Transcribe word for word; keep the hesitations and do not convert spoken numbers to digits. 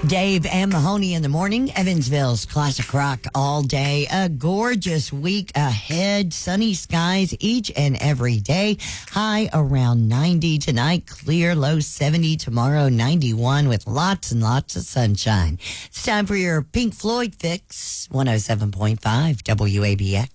Dave and Mahoney in the morning. Evansville's classic rock all day. A gorgeous week ahead. Sunny skies each and every day. High around ninety tonight. Clear, low seventy tomorrow. ninety-one with lots and lots of sunshine. It's time for your Pink Floyd fix. one oh seven point five W A B X.